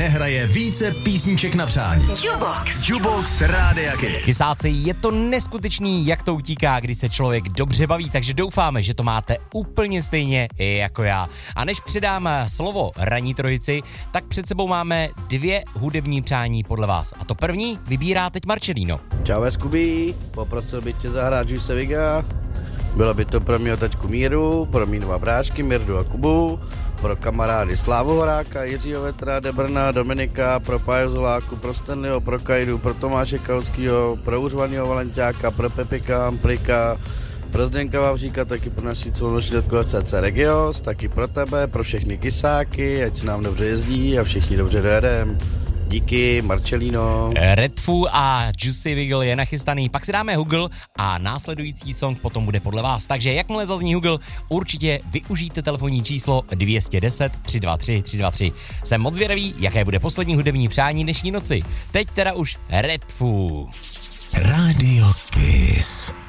nehraje více písniček na přání. Jukebox Rádia Kiss. Kysáci, je to neskutečný, jak to utíká, když se člověk dobře baví, takže doufáme, že to máte úplně stejně jako já. A než předám slovo ranní trojici, tak před sebou máme 2 hudební přání podle vás. A to první vybírá teď Marcelino. Čau, Skubi, poprosil bych tě zahrát Juice Viga. Bylo by to pro mého taťku Míru, pro mý 2 bráčky Mirdu a Kubu, pro kamarády Slávu Horáka, Jiřího Vetra, Debrna, Dominika, pro Páju Zoláku, pro Stanleyho, pro Kajdu, pro Tomáše Kauskýho, pro Uřvanýho Valenťáka, pro Pepika, Amplika, pro Zdenka Vavříka, taky pro naši celonoční letku CC Regios, taky pro tebe, pro všechny kysáky, ať se nám dobře jezdí a všichni dobře dojedem. Díky, Marcelino. Redfoo a Juicy Wiggle je nachystaný, pak si dáme Hugel a následující song potom bude podle vás. Takže jakmile zazní Hugel, určitě využijte telefonní číslo 210 323 323. Jsem moc zvědavý, jaké bude poslední hudební přání dnešní noci. Teď teda už Redfoo. Radio Kiss.